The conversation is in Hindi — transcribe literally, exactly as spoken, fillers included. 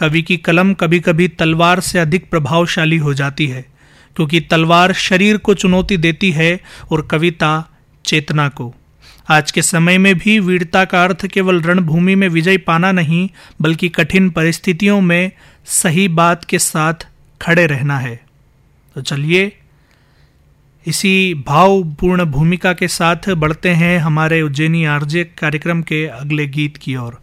कवि की कलम कभी कभी तलवार से अधिक प्रभावशाली हो जाती है, क्योंकि तलवार शरीर को चुनौती देती है और कविता चेतना को। आज के समय में भी वीरता का अर्थ केवल रणभूमि में विजय पाना नहीं, बल्कि कठिन परिस्थितियों में सही बात के साथ खड़े रहना है। तो चलिए इसी भावपूर्ण भूमिका के साथ बढ़ते हैं हमारे उज्जैनी आरजे कार्यक्रम के अगले गीत की ओर।